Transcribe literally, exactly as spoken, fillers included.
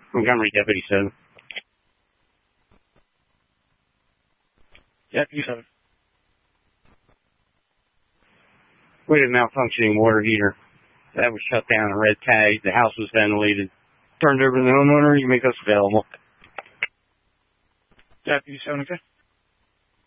Montgomery Deputy seven. Deputy seven. We had a malfunctioning water heater. That was shut down and red tagged. The house was ventilated. Turned over to the homeowner. You make us available. Deputy seven, okay?